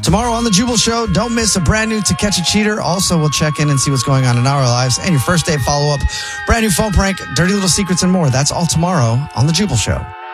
Tomorrow on The Jubal Show, don't miss a brand new To Catch a Cheater. Also, we'll check in and see what's going on in our lives. And your first date follow-up, brand new phone prank, dirty little secrets, and more. That's all tomorrow on The Jubal Show.